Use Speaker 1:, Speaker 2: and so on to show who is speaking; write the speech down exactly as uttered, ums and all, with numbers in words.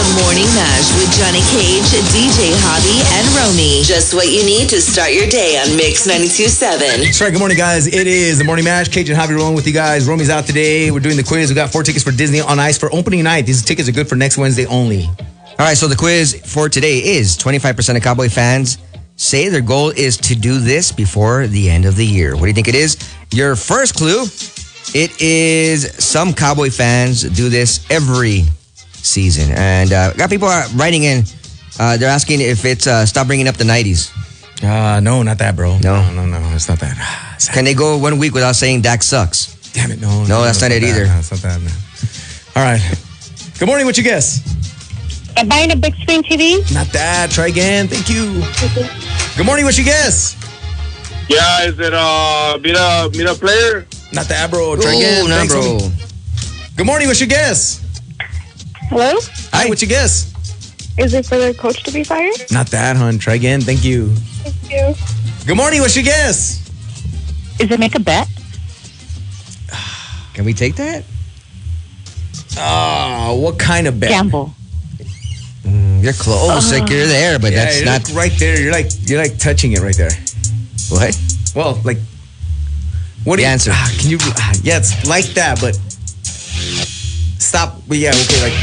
Speaker 1: The Morning Mash with Johnny Cage, D J Hobby, and Romy. Just what you need to start your day on Mix ninety-two point seven.
Speaker 2: That's right. Good morning, guys. It is The Morning Mash. Cage and Hobby rolling with you guys. Romy's out today. We're doing the quiz. We got four tickets for Disney on Ice for opening night. These tickets are good for next Wednesday only.
Speaker 3: All right, so the quiz for today is twenty-five percent of Cowboy fans say their goal is to do this before the end of the year. What do you think it is? Your first clue, it is some Cowboy fans do this every season. And uh, got people writing in. Uh, they're asking if it's uh, stop bringing up the nineties.
Speaker 2: Uh, no, not that, bro.
Speaker 3: No?
Speaker 2: No, no, no. It's not that.
Speaker 3: Can they go one week without saying Dak sucks?
Speaker 2: Damn it, no.
Speaker 3: No, that's not it
Speaker 2: that.
Speaker 3: either.
Speaker 2: No, it's not that, man. All right. Good morning. What you guess?
Speaker 4: I'm buying a big screen T V.
Speaker 2: Not that. Try again. Thank you. Good morning. What you guess?
Speaker 5: Yeah, is it uh Mira Mira player?
Speaker 2: Not that, bro. Try
Speaker 3: Oh,
Speaker 2: again.
Speaker 3: no,
Speaker 2: Thanks,
Speaker 3: bro.
Speaker 2: homie. Good morning. What you guess?
Speaker 4: Hello?
Speaker 2: Hi. What you guess?
Speaker 4: Is it for the coach to be fired?
Speaker 2: Not that, hon. Try again. Thank you.
Speaker 4: Thank you.
Speaker 2: Good morning. What you guess?
Speaker 6: Is it make a bet?
Speaker 3: Can we take that?
Speaker 2: Oh, what kind of bet?
Speaker 6: Gamble.
Speaker 3: Mm, you're close. Like you're there, but
Speaker 2: Yeah,
Speaker 3: that's
Speaker 2: you're
Speaker 3: not.
Speaker 2: like right there. You're like you're like touching it right there.
Speaker 3: What?
Speaker 2: Well, like what do
Speaker 3: The
Speaker 2: you
Speaker 3: answer.
Speaker 2: Ah, can you? Ah, yeah, it's like that, but stop. But yeah, okay, like